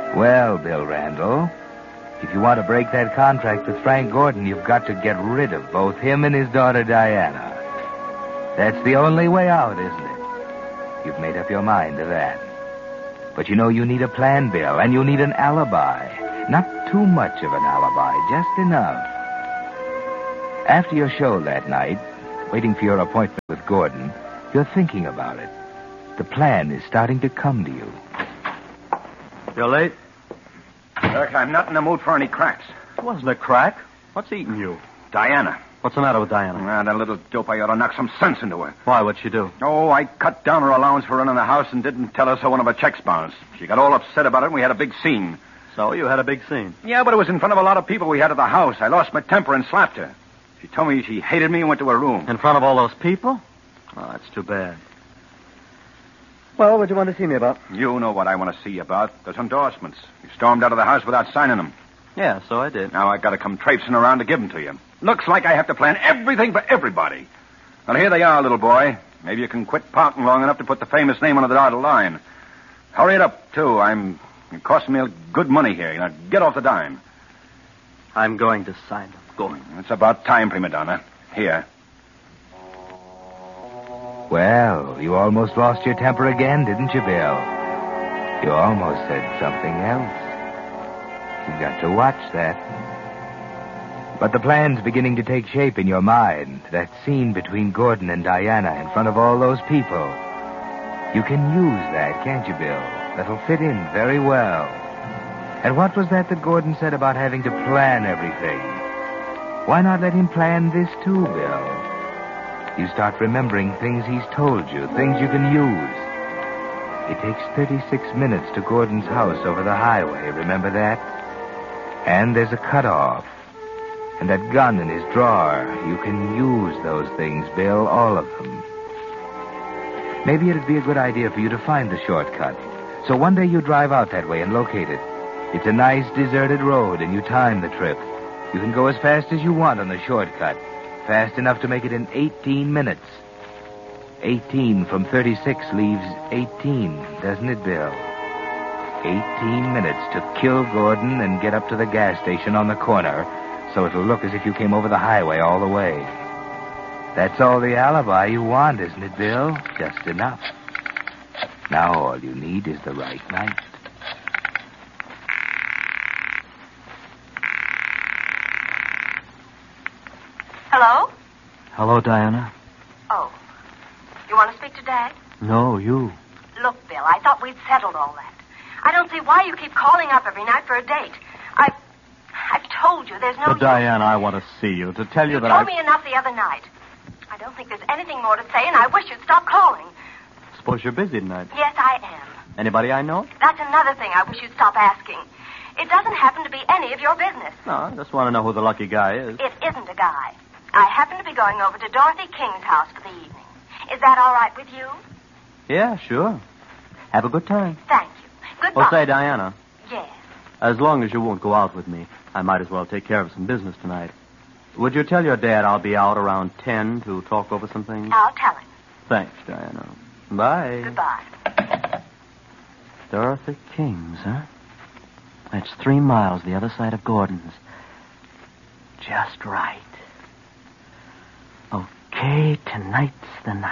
Well, Bill Randall, if you want to break that contract with Frank Gordon, you've got to get rid of both him and his daughter, Diana. That's the only way out, isn't it? You've made up your mind to that. But you know you need a plan, Bill, and you need an alibi. Not too much of an alibi, just enough. After your show that night, waiting for your appointment with Gordon, you're thinking about it. The plan is starting to come to you. You're late? Look, I'm not in the mood for any cracks. It wasn't a crack. What's eating you? Diana. What's the matter with Diana? That little dope, I ought to knock some sense into her. Why, what'd she do? Oh, I cut down her allowance for running the house and didn't tell her so one of her checks bounced. She got all upset about it and we had a big scene. So you had a big scene? Yeah, but it was in front of a lot of people we had at the house. I lost my temper and slapped her. She told me she hated me and went to her room. In front of all those people? Oh, that's too bad. Well, what'd you want to see me about? You know what I want to see you about. Those endorsements. You stormed out of the house without signing them. Yeah, so I did. Now I got to come traipsing around to give them to you. Looks like I have to plan everything for everybody. Well, here they are, little boy. Maybe you can quit pouting long enough to put the famous name on the dotted line. Hurry it up, too. It costs me good money here. Now, get off the dime. I'm going to sign them. Go on. It's about time, prima donna. Here. Well, you almost lost your temper again, didn't you, Bill? You almost said something else. You've got to watch that. But the plan's beginning to take shape in your mind. That scene between Gordon and Diana in front of all those people. You can use that, can't you, Bill? That'll fit in very well. And what was that Gordon said about having to plan everything? Why not let him plan this too, Bill? You start remembering things he's told you, things you can use. It takes 36 minutes to Gordon's house over the highway, remember that? And there's a cutoff. And that gun in his drawer, you can use those things, Bill, all of them. Maybe it'd be a good idea for you to find the shortcut. So one day you drive out that way and locate it. It's a nice deserted road, and you time the trip. You can go as fast as you want on the shortcut. Fast enough to make it in 18 minutes. 18 from 36 leaves 18, doesn't it, Bill? 18 minutes to kill Gordon and get up to the gas station on the corner so it'll look as if you came over the highway all the way. That's all the alibi you want, isn't it, Bill? Just enough. Now all you need is the right night. Hello? Hello, Diana. Oh. You want to speak to Dad? No, you. Look, Bill, I thought we'd settled all that. I don't see why you keep calling up every night for a date. I've told you there's no... But, Diana, I want to see you, to tell you that told me enough the other night. I don't think there's anything more to say, and I wish you'd stop calling. Suppose you're busy tonight. Yes, I am. Anybody I know? That's another thing I wish you'd stop asking. It doesn't happen to be any of your business. No, I just want to know who the lucky guy is. It isn't a guy. I happen to be going over to Dorothy King's house for the evening. Is that all right with you? Yeah, sure. Have a good time. Thank you. Goodbye. Oh, say, Diana, Yes. as long as you won't go out with me, I might as well take care of some business tonight. Would you tell your dad I'll be out around 10 to talk over some things? I'll tell him. Thanks, Diana. Bye. Goodbye. Dorothy King's, huh? That's 3 miles the other side of Gordon's. Just right. Okay, tonight's the night.